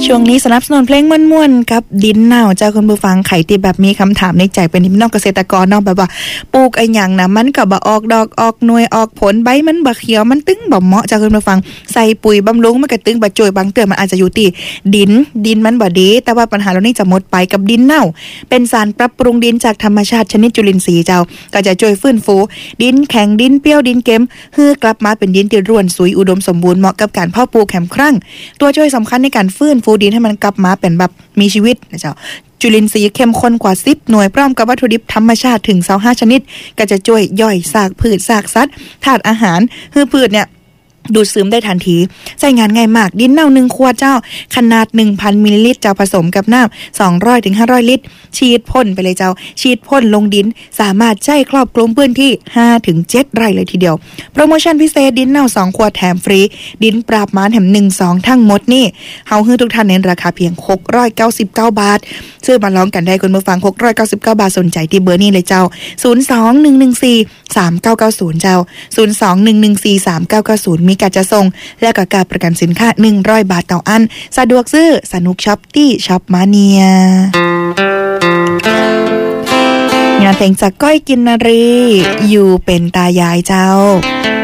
ช่วงนี้สนับสนุนเพลงม่วนๆกับดินเน่าเจ้าคุณผู้ฟังไข่ตีแบบมีคำถามในใจเป็นพี่น้องเกษตรกรเนาะแบบว่าปลูกไอ้หยังนะมันก็บ่ออกดอกออกหน่วยออกผลใบมันบ่เขียวมันตึงบ่เหมาะเจ้าคุณผู้ฟังใส่ปุ๋ยบำรุงมันก็ตึงบ่จ่อยบางเตือนมันอาจจะอยู่ที่ดินมันบ่ดีแต่ว่าปัญหาเหล่านี้จะหมดไปกับดินเน่าเป็นสารปรับปรุงดินจากธรรมชาติชนิดจุลินทรีย์เจ้าก็จะช่วยฟื้นฟูดินแข็งดินเปรี้ยวดินเค็มให้กลับมาเป็นดินที่ร่วนสุยอุดมสมบูรณ์เหมาะกับการเพาะปลูกแข็มครั่งตัวช่วยสำคัญในการฟื้นฟูดินให้มันกลับมาเป็นแบบมีชีวิตนะเจ้าจุลินทรีย์เข้มข้นกว่า10หน่วยพร้อมกับวัตถุดิบธรรมชาติถึง25ชนิดก็จะช่วยย่อยซากพืชซากสัตว์ธาตุอาหารให้พืชเนี่ยดูดซึมได้ทันทีใช้งานง่ายมากดินเน่า1ขวดเจ้าขนาด 1,000 มิลลิลิตรเจ้าผสมกับน้ำ200ถึง500ลิตรฉีดพ่นไปเลยเจ้าฉีดพ่นลงดินสามารถใช้ครอบคลุมพื้นที่5ถึง7ไร่เลยทีเดียวโปรโมชั่นพิเศษดินเน่า2ขวดแถมฟรีดินปราบมารแถม1-2ทั้งหมดนี่เฮาให้ทุกท่านในราคาเพียง699 บาทซื้อมาลองกันได้คุณผู้ฟัง699 บาทสนใจที่เบอร์นี้เลยเจ้า02-114-3990เจ้า02-114-3990มีการจะส่งและก็การประกันสินค้า100บาทต่ออันสะดวกซื้อสนุกช็อปตี้ช็อปมาเนียงานเพลงจากก้อยกินนารีอยู่เป็นตายายเจ้า